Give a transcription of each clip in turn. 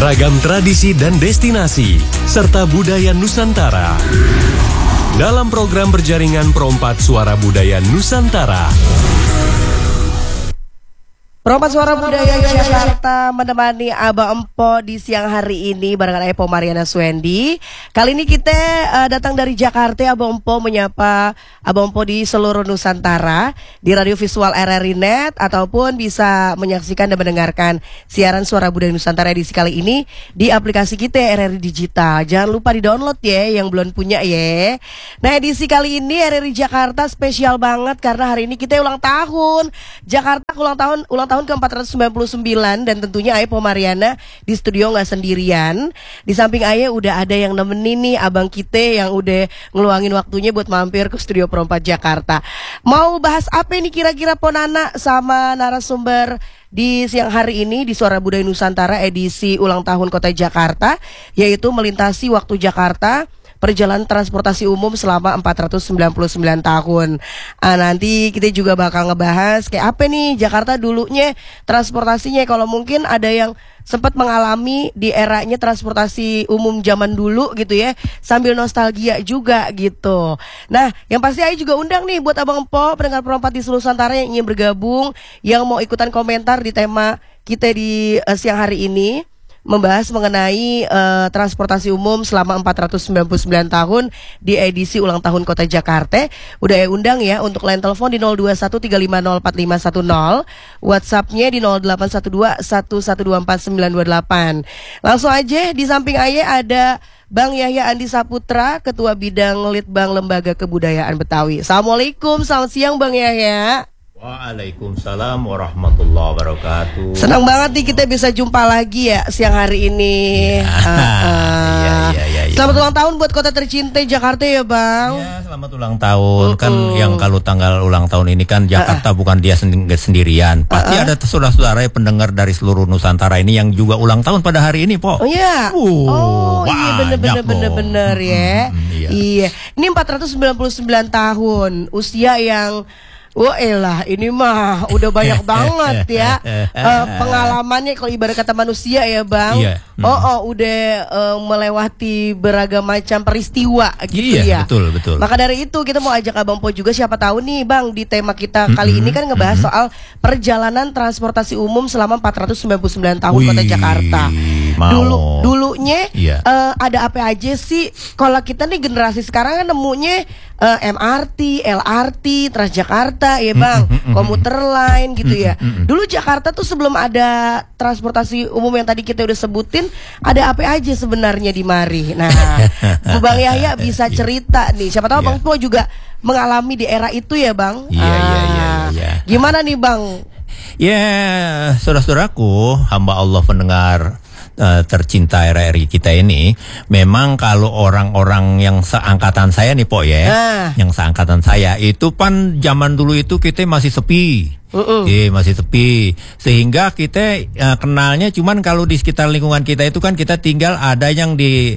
Ragam tradisi dan destinasi, serta budaya Nusantara. Dalam program berjaringan Perompat Suara Budaya Nusantara. Perompat Suara Budaya Jakarta menemani Abang Empo di siang hari ini barengan Epo Mariana Swendi. Kali ini kita datang dari Jakarta. Abang Empo menyapa Abang Empo di seluruh Nusantara di radio visual RRI Net ataupun bisa menyaksikan dan mendengarkan siaran Suara Budaya Nusantara edisi kali ini di aplikasi kita RRI Digital. Jangan lupa di-download ya yang belum punya ya. Nah, edisi kali ini RRI Jakarta spesial banget karena hari ini kita ulang tahun. Jakarta ulang tahun ke-499 dan tentunya Aye Po Mariana di studio nggak sendirian. Di samping Aye udah ada yang nemenin nih abang kita yang udah ngeluangin waktunya buat mampir ke studio Perompat Jakarta. Mau bahas apa nih kira-kira Ponana sama narasumber di siang hari ini di Suara Budaya Nusantara edisi ulang tahun Kota Jakarta, yaitu melintasi waktu Jakarta, perjalanan transportasi umum selama 499 tahun. Nanti kita juga bakal ngebahas kayak apa nih Jakarta dulunya transportasinya. Kalau mungkin ada yang sempat mengalami di eranya transportasi umum zaman dulu gitu ya, sambil nostalgia juga gitu. Nah, yang pasti Ayu juga undang nih buat Abang Empo, pendengar Perompat di seluruh Nusantara yang ingin bergabung, yang mau ikutan komentar di tema kita di siang hari ini, membahas mengenai transportasi umum selama 499 tahun di edisi ulang tahun Kota Jakarta. Udah undang ya untuk line telepon di 0213504510, WhatsAppnya di 081211249928. Langsung aja di samping Aye ada Bang Yahya Andi Saputra, Ketua Bidang Litbang Lembaga Kebudayaan Betawi. Assalamualaikum, selamat siang Bang Yahya. Waalaikumsalam warahmatullahi wabarakatuh. Senang banget nih kita bisa jumpa lagi ya siang hari ini. Selamat ulang tahun buat kota tercinta Jakarta ya Bang. Ya, selamat ulang tahun. Kan yang kalau tanggal ulang tahun ini kan Jakarta bukan dia sendirian. Pasti ada saudara-saudara pendengar dari seluruh Nusantara ini yang juga ulang tahun pada hari ini, Po. Oh iya. Iya bener ya. Iya. Ini 499 tahun usia yang wah ini mah udah banyak banget ya pengalamannya kalau ibarat kata manusia ya Bang. Iya. Udah melewati beragam macam peristiwa gitu iya, ya. Betul. Maka dari itu kita mau ajak Abang Po juga, siapa tahu nih Bang di tema kita kali ini kan ngebahas soal perjalanan transportasi umum selama 499 tahun Kota Jakarta. Dulunya ada apa aja sih? Kalau kita nih generasi sekarang kan nemunya MRT, LRT, Transjakarta ya Bang, komuter line gitu ya. Dulu Jakarta tuh sebelum ada transportasi umum yang tadi kita udah sebutin, ada apa aja sebenarnya di mari. Nah, Bang Yahya bisa cerita nih. Siapa tahu Bang Po juga mengalami di era itu ya Bang. Iya. Gimana nih Bang? Ya, saudara-saudaraku, hamba Allah pendengar tercinta RRI kita ini, memang kalau orang-orang yang seangkatan saya nih Po ya, yang seangkatan saya itu kan zaman dulu itu kita masih sepi. Masih sepi, sehingga kita kenalnya cuman kalau di sekitar lingkungan kita itu kan kita tinggal ada yang di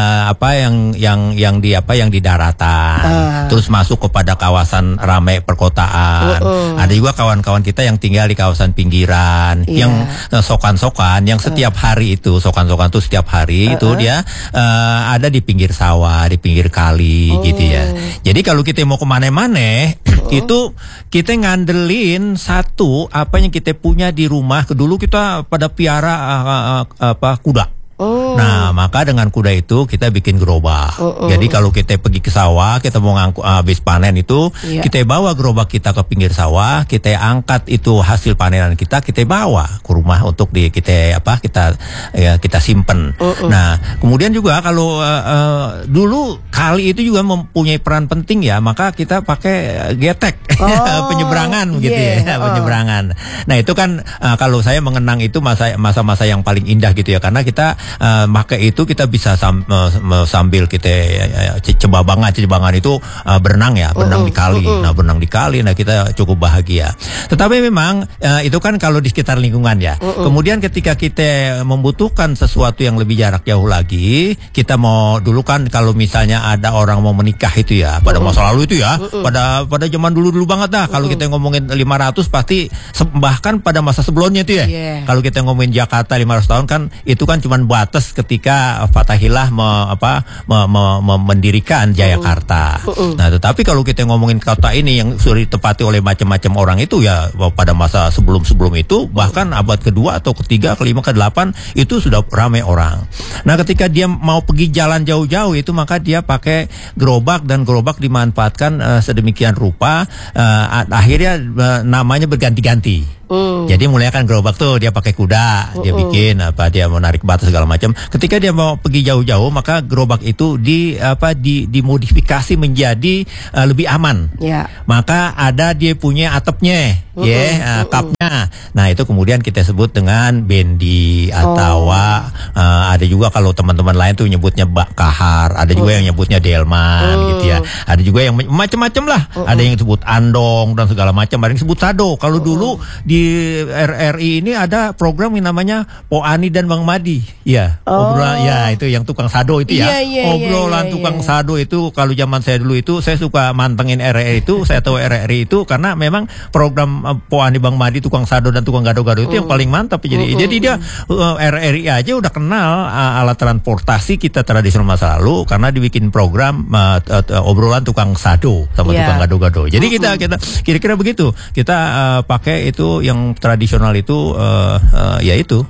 yang di daratan, terus masuk kepada kawasan ramai perkotaan. Ada juga kawan-kawan kita yang tinggal di kawasan pinggiran, yang sokan-sokan, yang setiap hari itu sokan-sokan tuh setiap hari itu dia ada di pinggir sawah, di pinggir kali gitu ya. Jadi kalau kita mau kemana-mana itu kita ngandelin satu apa yang kita punya di rumah. Dulu kita pada piara kuda. Nah, maka dengan kuda itu kita bikin gerobak. Jadi kalau kita pergi ke sawah, kita mau ngangkut habis panen itu, kita bawa gerobak kita ke pinggir sawah, kita angkat itu hasil panenan kita bawa ke rumah untuk kita simpen. Nah, kemudian juga kalau dulu kali itu juga mempunyai peran penting ya, maka kita pakai getek penyeberangan gitu ya, penyeberangan. Nah, itu kan kalau saya mengenang itu masa-masa yang paling indah gitu ya, karena kita maka itu kita bisa sambil kita cebabangan itu berenang ya, berenang di kali. Nah, berenang di kali, nah kita cukup bahagia. Tetapi memang itu kan kalau di sekitar lingkungan ya. Kemudian ketika kita membutuhkan sesuatu yang lebih jarak jauh lagi, kita mau dulu kan kalau misalnya ada orang mau menikah itu ya, pada masa lalu itu ya, pada zaman dulu banget dah. Kalau kita ngomongin 500 pasti bahkan pada masa sebelumnya itu ya. Kalau kita ngomongin Jakarta 500 tahun kan itu kan cuma batas ketika Fatahillah mendirikan Jayakarta. Nah, tetapi kalau kita ngomongin kota ini yang sudah ditempati oleh macam-macam orang itu ya pada masa sebelum itu bahkan abad kedua atau ketiga, kelima, ke-8 itu sudah ramai orang. Nah, ketika dia mau pergi jalan jauh-jauh itu maka dia pakai gerobak dan gerobak dimanfaatkan sedemikian rupa akhirnya namanya berganti-ganti. Jadi mulai kan gerobak tuh dia pakai kuda, dia bikin dia mau narik batu segala macam. Ketika dia mau pergi jauh-jauh maka gerobak itu dimodifikasi menjadi lebih aman. Maka ada dia punya atapnya, kapnya. Nah, itu kemudian kita sebut dengan bendi atau ada juga kalau teman-teman lain tuh nyebutnya bak kahar, ada juga yang nyebutnya delman gitu ya. Ada juga yang macam-macam lah. Ada yang disebut andong dan segala macam, ada yang disebut sado. Kalau dulu di RRI ini ada program yang namanya Poani dan Bang Madi. Ya, obrolan ya itu yang tukang sado itu ya. Obrolan tukang sado itu kalau zaman saya dulu itu saya suka mantengin RRI itu, saya tahu RRI itu karena memang program Poani Bang Madi tukang sado dan tukang gado-gado itu yang paling mantap. Jadi dia RRI aja udah kenal alat transportasi kita tradisional masa lalu karena dibikin program obrolan tukang sado sama tukang gado-gado. Jadi kita kira-kira begitu. Kita pakai itu yang tradisional itu yaitu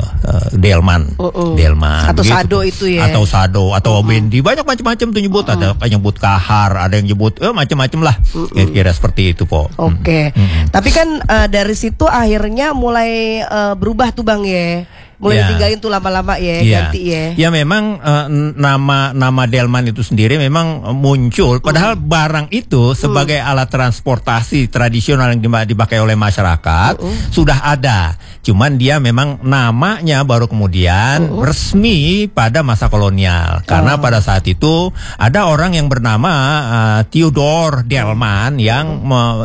delman. Atau begitu. Sado itu ya. Atau sado atau bendi, banyak macam-macam tuh nyebut. Ada yang nyebut kahar, ada yang nyebut macam-macam lah. Kira-kira seperti itu, Po. Tapi kan dari situ akhirnya mulai berubah tuh Bang ya. Mulai ditinggalin tuh lama-lama ganti ya. Ya memang nama delman itu sendiri memang muncul padahal barang itu sebagai alat transportasi tradisional yang dipakai oleh masyarakat sudah ada. Cuman dia memang namanya baru kemudian resmi pada masa kolonial. Karena pada saat itu ada orang yang bernama Theodore Delman yang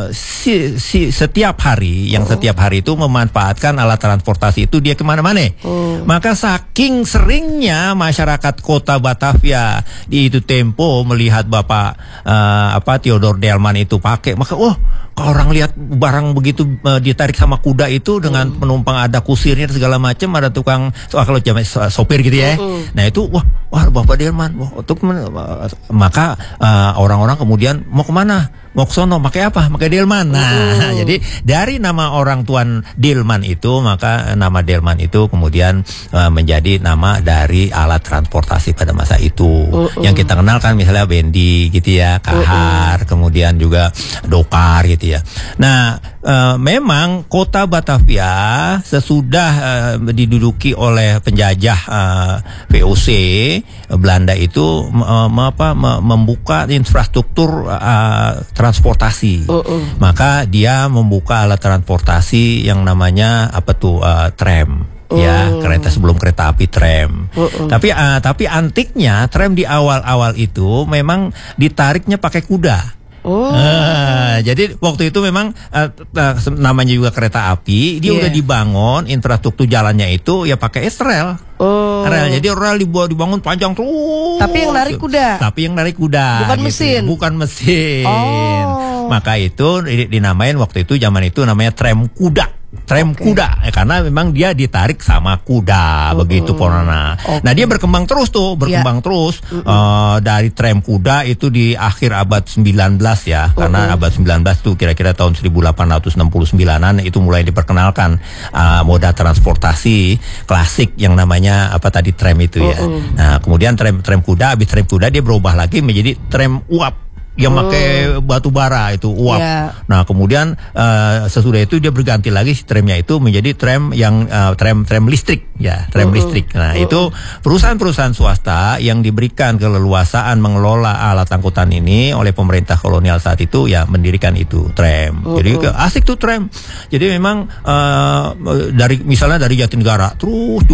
setiap hari itu memanfaatkan alat transportasi itu dia kemana-mana. Maka saking seringnya masyarakat kota Batavia di itu tempo melihat Bapak Theodore Delman itu pakai, maka kalau orang lihat barang begitu ditarik sama kuda itu dengan penumpang ada kusirnya segala macam, ada tukang kalau zaman sopir gitu ya. Nah itu wah Bapak Delman, maka orang-orang kemudian mau kemana? Mau ke sono, pakai apa? Pakai delman. Nah, jadi dari nama orang tuan Delman itu, maka nama delman itu kemudian menjadi nama dari alat transportasi pada masa itu. Yang kita kenal kan misalnya bendi gitu ya, kahar, kemudian juga dokar gitu ya. Nah, memang kota Batavia sesudah diduduki oleh penjajah VOC Belanda itu membuka infrastruktur transportasi. Maka dia membuka alat transportasi yang namanya tram. Ya, kereta sebelum kereta api tram. Tapi antiknya tram di awal-awal itu memang ditariknya pakai kuda. Jadi waktu itu memang namanya juga kereta api, dia udah dibangun infrastruktur jalannya itu ya pakai rel. Rel, jadi rel dibangun panjang terus. Tapi yang narik kuda. Bukan mesin. Maka itu dinamain waktu itu zaman itu namanya tram kuda. Kuda karena memang dia ditarik sama kuda begitu Ponana. Nah dia berkembang terus dari tram kuda itu di akhir abad 19 ya, karena abad 19 tuh kira-kira tahun 1869-an itu mulai diperkenalkan moda transportasi klasik yang namanya tram itu ya. Nah kemudian tram kuda, habis tram kuda dia berubah lagi menjadi tram uap yang pakai batu bara itu uap. Nah kemudian sesudah itu dia berganti lagi tramnya itu menjadi tram yang tram listrik. ya, rem listrik. Nah, itu perusahaan-perusahaan swasta yang diberikan keleluasaan mengelola alat angkutan ini oleh pemerintah kolonial saat itu ya mendirikan itu tram. Jadi asik tuh tram. Jadi memang misalnya dari Jatinegara terus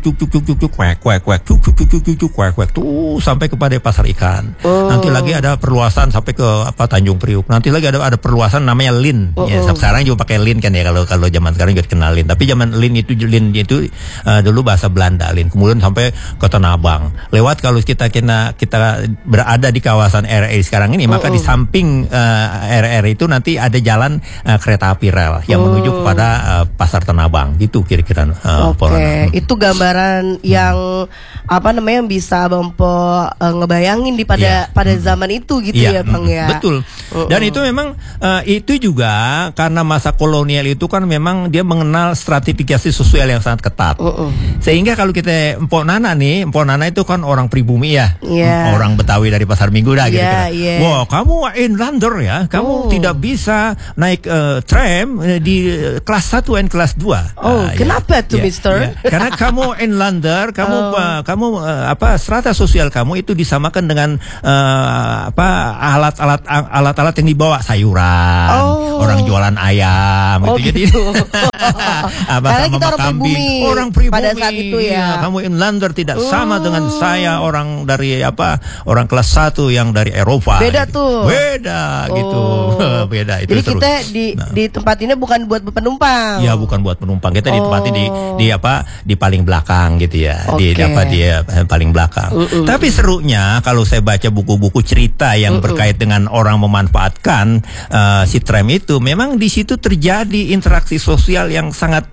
terus sampai kepada pasar ikan. Nanti lagi ada perluasan sampai ke Tanjung Priuk. Nanti lagi ada perluasan namanya Lin. Ya, sekarang juga pakai Lin kan ya, kalau zaman sekarang juga kenal Lin. Tapi zaman Lin itu dulu bahasa Belanda Lin. Kemudian sampai ke Tanah Abang. Lewat kalau kita berada di kawasan RRI sekarang ini, maka di samping RRI itu nanti ada jalan kereta api rel yang menuju kepada Pasar Tanah Abang. Gitu kira-kira. Oke, itu gambaran yang yang bisa Bang Po ngebayangin pada zaman itu gitu ya Bang ya. Betul. Dan itu memang itu juga karena masa kolonial itu kan memang dia mengenal stratifikasi sosial yang sangat ketat. Sehingga kalau kita Mpok Nana itu kan orang pribumi ya. Orang Betawi dari Pasar Minggu dah gitu. Wah, kamu inlander ya. Kamu tidak bisa naik tram di kelas 1 dan kelas 2. Kenapa tuh Mister? Karena kamu inlander, kamu strata sosial kamu itu disamakan dengan alat-alat yang dibawa sayuran, orang jualan ayam gitu. Karena kita orang pribumi pada saat itu ya. Kamu inlander tidak sama dengan saya orang dari orang kelas 1 yang dari Eropa. Beda tuh. Beda gitu. Beda itu. Jadi kita di tempat ini bukan buat penumpang. Ya, bukan buat penumpang. Kita ditempati di paling belakang gitu ya. Di paling belakang. Tapi serunya kalau saya baca buku-buku cerita yang berkait dengan orang memanfaatkan si tram itu, memang di situ terjadi interaksi sosial yang sangat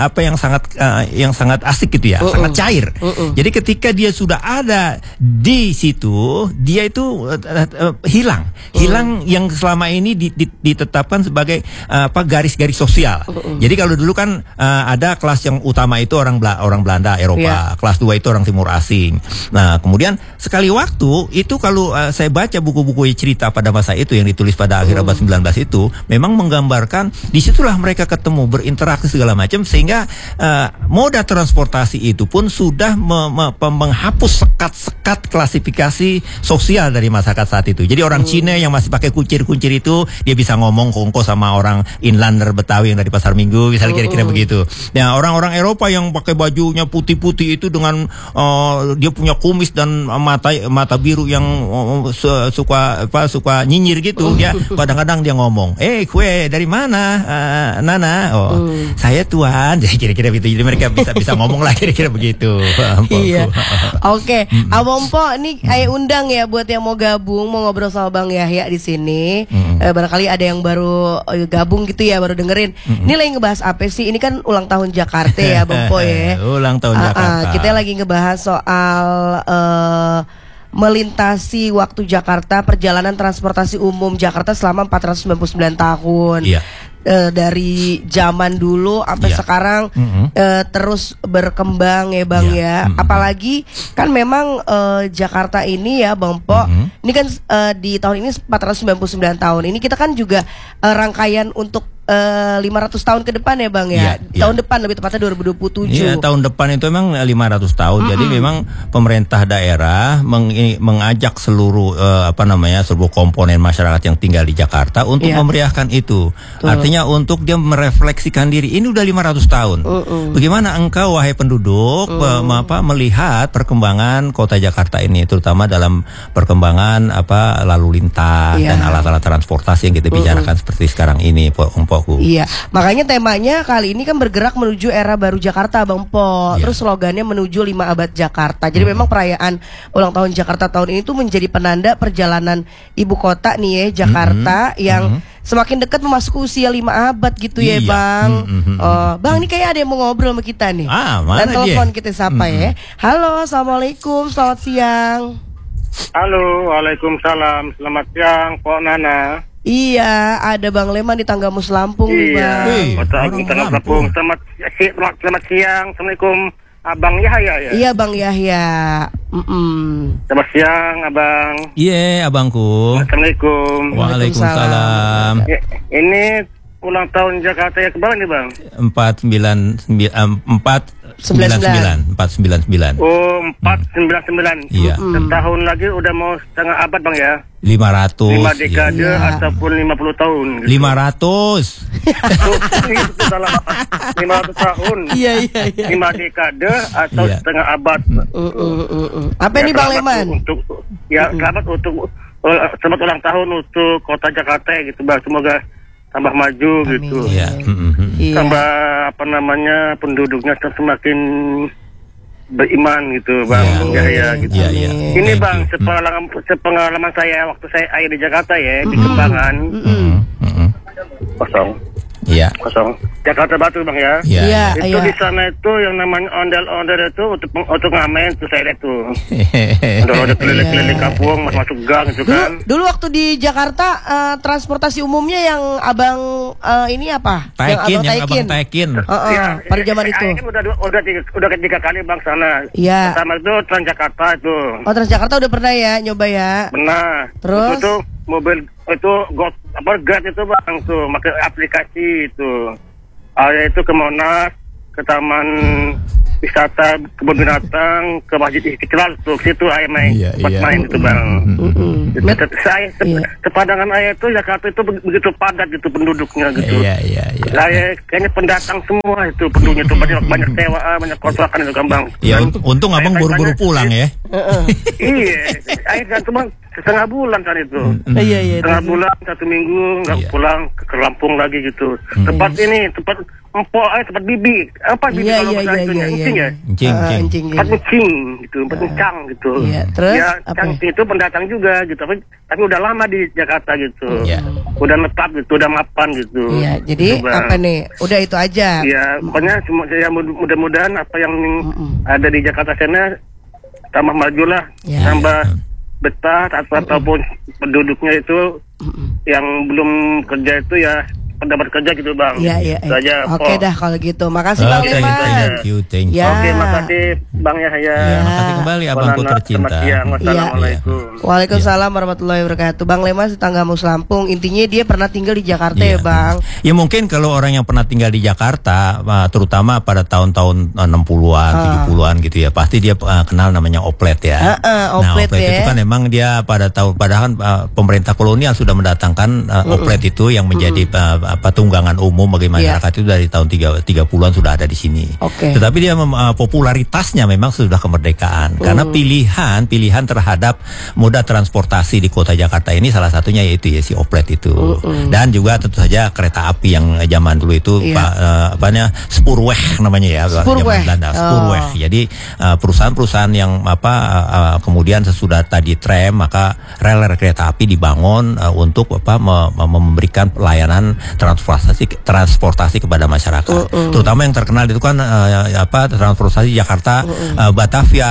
asik gitu ya, sangat cair. Jadi ketika dia sudah ada di situ, dia itu hilang yang selama ini ditetapkan sebagai garis-garis sosial. Jadi kalau dulu kan ada kelas yang utama itu orang Belanda, Eropa, kelas 2 itu orang Timur Asing. Nah, kemudian sekali waktu itu kalau saya baca buku-buku cerita pada masa itu yang ditulis pada akhir abad 19 itu, memang menggambarkan disitulah mereka ketemu, berinteraksi segala macam, sehingga moda transportasi itu pun sudah menghapus sekat-sekat klasifikasi sosial dari masyarakat saat itu. Jadi orang Cina yang masih pakai kuncir-kuncir itu, dia bisa ngomong kongko sama orang inlander Betawi yang dari Pasar Minggu, misalnya kira-kira begitu. Nah, orang-orang Eropa yang pakai bajunya putih-putih itu dengan dia punya kumis dan mata biru yang suka nyinyir gitu, dia kadang-kadang dia ngomong, kue dari mana, Nana? Saya tuan. Jadi kira-kira begitu. Jadi mereka bisa ngomong lah kira-kira begitu. Iya. Oke, Abang Po, ini saya undang ya buat yang mau gabung, mau ngobrol sama Bang Yahya di sini. Barangkali ada yang baru gabung gitu ya, baru dengerin. Ini lagi ngebahas apa sih? Ini kan ulang tahun Jakarta ya, Bang Po ya. Ulang tahun Jakarta. Kita lagi ngebahas soal melintasi waktu Jakarta, perjalanan transportasi umum Jakarta selama 499 tahun. Dari zaman dulu sampai sekarang terus berkembang ya Bang ya. Apalagi kan memang Jakarta ini ya Bang Po, ini kan di tahun ini 499 tahun. Ini kita kan juga rangkaian untuk 500 tahun ke depan ya Bang ya. Tahun depan lebih tepatnya 2027. Iya, tahun depan itu memang 500 tahun. Jadi memang pemerintah daerah mengajak seluruh seluruh komponen masyarakat yang tinggal di Jakarta untuk memeriahkan itu. Artinya untuk dia merefleksikan diri. Ini udah 500 tahun. Bagaimana engkau wahai penduduk melihat perkembangan kota Jakarta ini, terutama dalam perkembangan lalu lintas dan alat-alat transportasi yang kita bicarakan seperti sekarang ini, Iya, makanya temanya kali ini kan bergerak menuju era baru Jakarta, Bang Po. Terus slogannya menuju 5 abad Jakarta. Jadi memang perayaan ulang tahun Jakarta tahun ini tuh menjadi penanda perjalanan ibu kota nih ya, Jakarta yang semakin dekat memasuki usia 5 abad gitu ya Bang. Bang, ini kayak ada yang mau ngobrol sama kita nih. Dan telepon kita sapa ya. Halo, assalamualaikum, selamat siang. Halo, waalaikumsalam, selamat siang, Pok Nana. Iya, ada Bang Leman di Tanggamus Lampung, Bang. Tanggamus Lampung. Selamat siang. Assalamualaikum, Abang Yahya ya. Iya, Bang Yahya. Selamat siang, Abang. Iya, Abangku. Assalamualaikum. Waalaikumsalam. Ini ulang tahun Jakarta ya kemarin nih Bang? 499. Oh, 499. Iya. Setahun lagi udah mau setengah abad Bang ya. 500. 5 dekade Iya. ataupun 50 tahun. Gitu. 500. Itu salah. 500 tahun. Iya. 5 dekade atau Iya. setengah abad. Apa nih Bang selamat Leman? Untuk selamat untuk selamat ulang tahun untuk Kota Jakarta gitu Bang. Semoga tambah maju gitu. Iya. Iya. Tambah apa namanya penduduknya semakin beriman gitu Bang. Ya gitu. Iya, iya. Ini Thank Bang, you. sepengalaman saya waktu saya ayah di Jakarta ya, di Kembangan. Kosong. Jakarta Batu Bang ya. Iya. Itu di sana itu yang namanya ondel-ondel itu untuk ngamen tuh saya lihat tuh. Ondel-ondel keliling-keliling kampung, masuk gang gitu kan. Dulu waktu di Jakarta transportasi umumnya yang abang ini apa? Taikin, yang Taikin. abang taikin. Pada zaman itu. Saya kan udah ketiga kali Bang sana. Iya. Pertama itu Transjakarta itu. Oh, Transjakarta udah pernah ya nyoba ya? Benar. Terus? Itu mobil itu Grab itu Bang tuh pakai aplikasi itu. Itu ke Monas, ke Taman Wisata Kebun Binatang, ke Masjid Istiqlal tuh. Situ ayah main, main itu Bang. Saya sepadangan ayah itu Jakarta itu begitu padat gitu penduduknya gitu. Iya. Saya kayaknya pendatang semua itu penduduknya itu banyak sewaan, banyak kontrakan itu kan Bang. Ya, untung abang buru-buru pulang ya. Iya, saya kan cuma setengah bulan kan itu. Iya. Setengah bulan, 1 minggu nggak pulang ke Lampung lagi gitu. Tempat empok, tempat bibi. Apa bibi kalau bahasa itunya? Encing ya? Encing. Tempat encing gitu, tempat encang gitu. Iya, terus ya, apa? Cang itu pendatang juga gitu. Tapi udah lama di Jakarta gitu. Iya. Udah netap gitu, udah mapan gitu. Iya, jadi Gitu, Bang. apa nih? Udah itu aja. Ya, pokoknya ya mudah-mudahan apa yang ada di Jakarta sana tambah maju lah, Ya. tambah betah ataupun penduduknya itu yang belum kerja itu ya pendapat kerja gitu Bang. Iya. Itu aja, Oke Po. dah kalau gitu. Makasih Bang Oke, Leman. thank you. Ya. Oke, makasih Bang Yahya. Ya. Makasih kembali abangku Selamat tercinta. siang. Wassalamualaikum. Waalaikumsalam warahmatullahi wabarakatuh. Bang Leman tetangga Mus Lampung. Intinya dia pernah tinggal di Jakarta ya Bang. Ya mungkin kalau orang yang pernah tinggal di Jakarta, terutama pada tahun-tahun 60-an, 70-an gitu ya, pasti dia kenal namanya oplet ya. Oplet ya. Itu kan memang dia padahal pemerintah kolonial sudah mendatangkan oplet itu yang menjadi tunggangan umum bagi masyarakat itu dari tahun 30-an sudah ada di sini. Oke. Tetapi dia popularitasnya memang sudah kemerdekaan karena pilihan terhadap moda transportasi di kota Jakarta ini salah satunya yaitu ya si oplet itu. Dan juga tentu saja kereta api yang zaman dulu itu Spoorweg namanya ya. Spoorweg. Zaman Belanda, Spoorweg. Jadi perusahaan-perusahaan yang kemudian sesudah tadi tram maka rel kereta api dibangun untuk memberikan pelayanan transportasi kepada masyarakat. Terutama yang terkenal itu kan transportasi Jakarta Batavia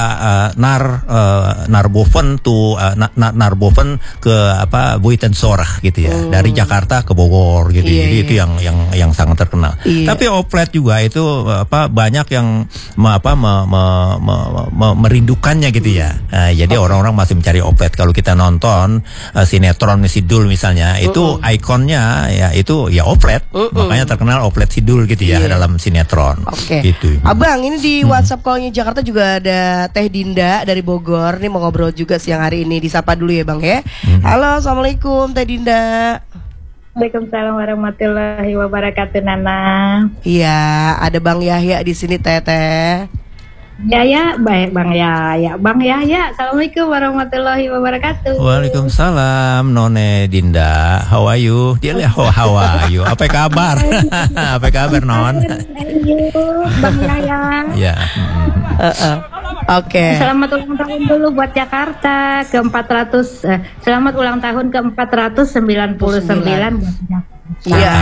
Narboven Narboven ke Buitenzorg gitu ya. Dari Jakarta ke Bogor gitu. Jadi itu yang sangat terkenal. Tapi oplet juga itu banyak yang merindukannya gitu ya. Jadi orang-orang masih mencari oplet. Kalau kita nonton sinetron Sidul misalnya, itu ikonnya ya itu ya oplet. Makanya terkenal oplet Sidul gitu ya dalam sinetron. Oke. Gitu. Abang, ini di WhatsApp call-nya Jakarta juga ada Teh Dinda dari Bogor. Nih mau ngobrol juga siang hari ini. Disapa dulu ya Bang ya. Halo, Assalamualaikum Teh Dinda. Waalaikumsalam warahmatullahi wabarakatuh, Nana. Iya, ada Bang Yahya di sini Teteh. Ya, baik Bang Yahya. Bang Yahya, Assalamualaikum warahmatullahi wabarakatuh. Waalaikumsalam None Dinda. How are you? Dia lihat how are you? Apa kabar? Apa kabar Non? Ayo, Bang Yahya. Ya. Oke. Selamat ulang tahun dulu buat Jakarta ke 400. Selamat ulang tahun ke 499 buat Jakarta. Iya,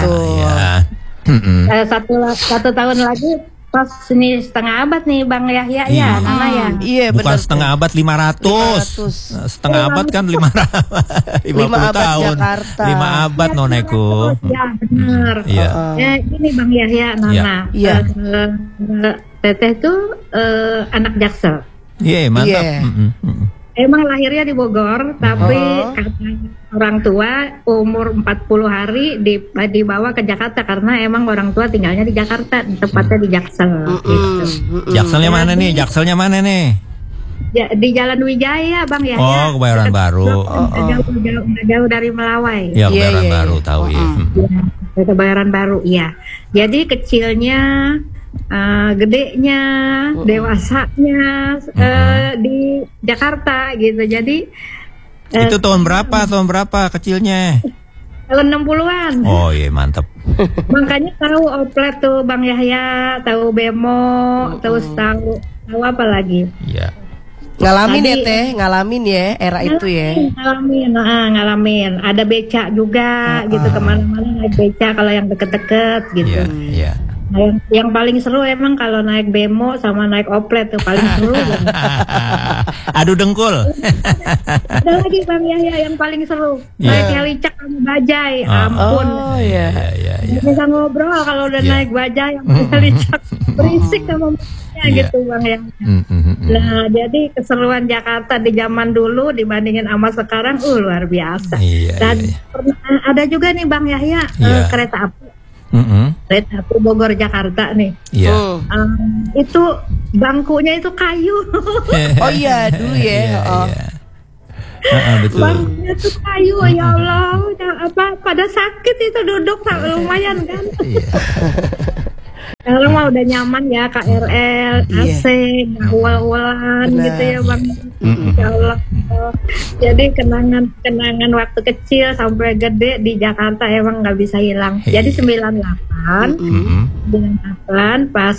betul. Satu tahun lagi pas ini setengah abad nih Bang Yahya ya, Nana ya. Iya, Bukan benar. setengah abad 500. Setengah abad kan 50 tahun. Jakarta. 5 abad Noneku. Ya, benar. Iya. Ini Bang Yahya, Nana. Iya. Teteh tuh anak Jaksel. Iya, mantap. Iya. emang lahirnya di Bogor, tapi kata orang tua umur 40 hari dibawa ke Jakarta karena emang orang tua tinggalnya di Jakarta, tepatnya di Jaksel. Gitu. Jakselnya mana nih? Jakselnya mana nih? Ya, di Jalan Wijaya, Bang ya. Oh, Kebayoran Baru. Jauh dari Melawai. Ya, Kebayoran Baru tahu ya. Kebayoran Baru, iya. Jadi kecilnya, gedenya, dewasanya di Jakarta gitu. Jadi itu tahun berapa kecilnya? tahun 60-an. Oh iya, mantap. Makanya tahu oplet tuh Bang Yahya, tahu bemo, terus tahu apa lagi? Iya. Ngalamin ya Teh, ngalamin ya era itu ya. Ngalamin. Ada beca juga gitu, kemana-mana naik beca kalau yang deket-deket gitu. Iya. Nah, yang paling seru emang kalau naik bemo sama naik oplet tuh paling seru. Adu dengkul. Ada lagi Bang Yahya yang paling seru, naik helicak sama bajai. Ampun. Oh iya. Bisa ngobrol kalau udah naik bajai sama helicak, berisik sama gitu Bang Yahya. Nah, jadi keseruan Jakarta di zaman dulu dibandingin sama sekarang luar biasa. Dan pernah ada juga nih Bang Yahya kereta api. Kereta api Bogor Jakarta nih. Itu bangkunya itu kayu. Oh iya, dulu ya. Betul. Bangkunya itu kayu, ya Allah. Pada sakit itu duduk lumayan kan. Sekarang mah udah nyaman ya, KRL, AC, ual-ualan gitu ya Bang. Ya Allah. Jadi kenangan waktu kecil sampai gede di Jakarta emang nggak bisa hilang. Jadi 98 pas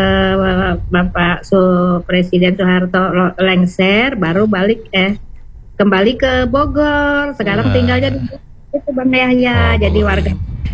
Bapak Presiden Soeharto lengser, baru kembali ke Bogor. Sekarang tinggalnya di itu Bang Yahya, jadi warga.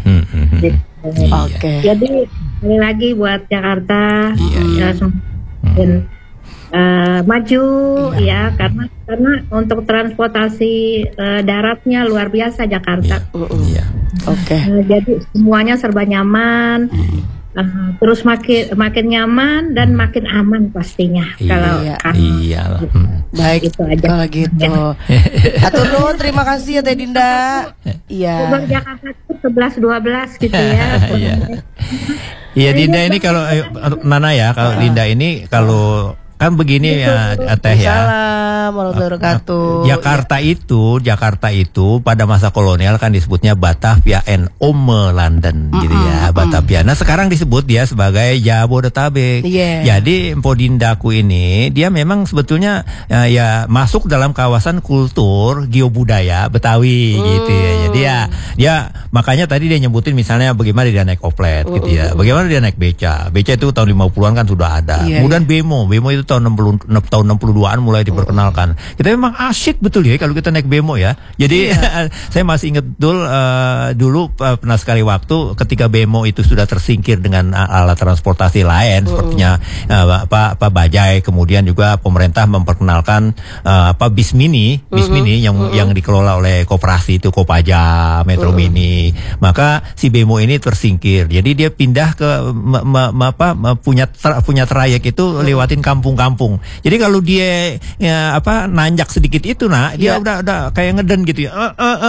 Oke. Jadi sekali lagi buat Jakarta semakin maju ya, karena untuk transportasi daratnya luar biasa Jakarta. Oke. Jadi semuanya serba nyaman. Terus makin nyaman dan makin aman pastinya. Iyalah. Baik itu aja. Kalau gitu. Atur nuhun, terima kasih ya Teh Dinda. Iya. Bogor Jakarta itu 11-12 gitu ya. Iya Dinda ini kalau Nana ya, kalau Dinda ini kalau kan begini ya Teh ya. Assalamualaikum warahmatullahi wabarakatuh. Jakarta itu pada masa kolonial kan disebutnya Batavia and Omelanden gitu ya, Batavia. Nah sekarang disebut dia sebagai Jabodetabek. Jadi Mpo Dindaku ini dia memang sebetulnya ya masuk dalam kawasan kultur geobudaya Betawi gitu ya. Jadi dia makanya tadi dia nyebutin misalnya bagaimana dia naik oplet gitu ya. Bagaimana dia naik beca. Beca itu tahun 50-an kan sudah ada. Kemudian bemo itu tahun 62-an mulai diperkenalkan. Kita memang asyik betul ya kalau kita naik bemo ya. Jadi saya masih ingat dulu pernah sekali waktu ketika bemo itu sudah tersingkir dengan alat transportasi lain sepertinya bajai, kemudian juga pemerintah memperkenalkan bis mini yang dikelola oleh koperasi itu Kopaja, Metro Mini. Maka si bemo ini tersingkir. Jadi dia pindah ke punya trayek itu lewatin kampung. Jadi kalau dia nanjak sedikit itu dia udah kayak ngeden gitu ya.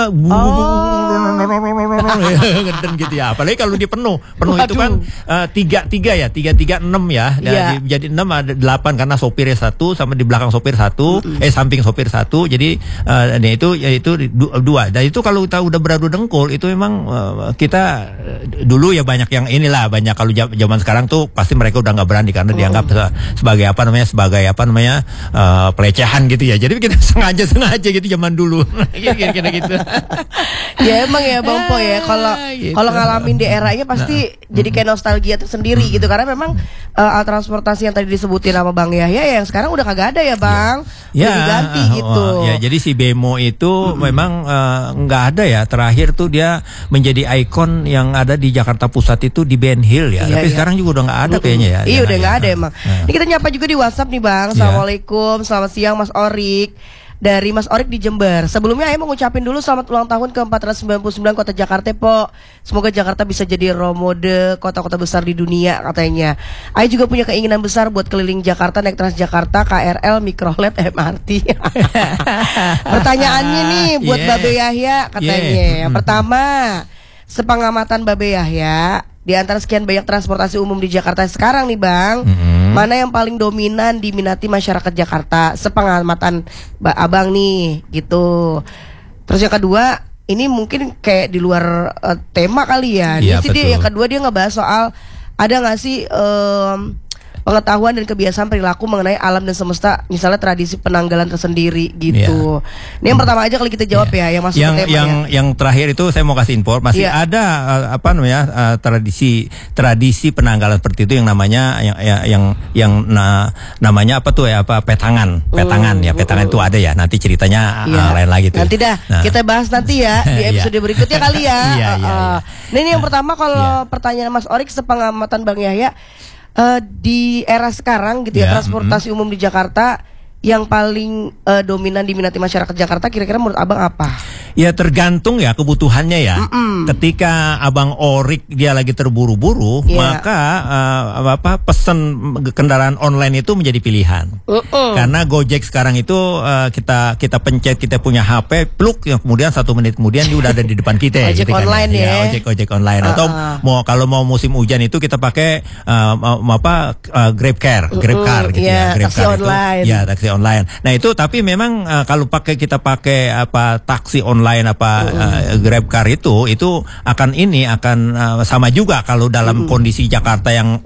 Ngeden gitu ya. Apalagi kalau dia penuh itu kan 3-6 ya. Jadi 6 ada 8 karena sopirnya 1 sama di belakang sopir 1, samping sopir 1. Jadi itu 2. Dan itu kalau kita udah beradu dengkul itu memang kita dulu ya banyak yang banyak kalau zaman sekarang tuh pasti mereka udah nggak berani karena dianggap sebagai pelecehan gitu ya. Jadi kita sengaja gitu zaman dulu. Kira-kira gitu. Ya emang ya Bang Po ya, kalau ngalamin di eranya pasti jadi kayak nostalgia tersendiri gitu, karena memang alat transportasi yang tadi disebutin sama Bang Yahya yang sekarang udah kagak ada ya Bang. Udah diganti gitu. Jadi si bemo itu memang nggak ada ya. Terakhir tuh dia menjadi ikon yang ada di Jakarta Pusat itu di Ben Hill ya. Tapi sekarang juga udah nggak ada kayaknya ya. Iya udah nggak ada emang. Ini kita nyapa juga di WhatsApp nih Bang. Assalamualaikum, selamat siang Mas Orik. dari Mas Orik di Jember. Sebelumnya Ayah mau ngucapin dulu selamat ulang tahun ke 499 Kota Jakarta, Po. Semoga Jakarta bisa jadi role model kota-kota besar di dunia katanya. Ayah juga punya keinginan besar buat keliling Jakarta naik Transjakarta, KRL, Mikrolet, MRT. Pertanyaannya nih buat Babe Yahya katanya. Yang pertama, sepengamatan Babe Yahya, di antara sekian banyak transportasi umum di Jakarta sekarang nih Bang, mana yang paling dominan diminati masyarakat Jakarta? Sepengamatan Abang nih gitu. Terus yang kedua, ini mungkin kayak di luar tema kali ya. Ini sih dia, yang kedua dia ngebahas soal ada nggak sih pengetahuan dan kebiasaan perilaku mengenai alam dan semesta, misalnya tradisi penanggalan tersendiri gitu. Ini yang pertama aja kali kita jawab ya, yang masuk ke tema. Yang terakhir itu saya mau kasih info, masih ada tradisi penanggalan seperti itu yang namanya namanya apa tuh ya, petangan itu ada ya. Nanti ceritanya lain lagi tuh. Nanti kita bahas nanti ya di episode berikutnya kali ya. Nah, ini yang pertama kalau pertanyaan Mas Orik, sepengamatan Bang Yahya, di era sekarang gitu ya, transportasi umum di Jakarta yang paling dominan diminati masyarakat Jakarta, kira-kira menurut Abang apa? Ya tergantung ya kebutuhannya ya. Ketika Abang Orik dia lagi terburu-buru, maka pesan kendaraan online itu menjadi pilihan. Karena Gojek sekarang itu kita pencet, kita punya HP, pluk, yang kemudian 1 menit kemudian dia udah ada di depan kita. Ojek gitu online kan, ya. Ojek online. Atau kalau mau musim hujan itu kita pakai Grab car gitu ya. Grab taksi car online. Itu, taksi online. Nah itu tapi memang kalau kita pakai taksi online Grab car itu akan sama juga kalau dalam kondisi Jakarta yang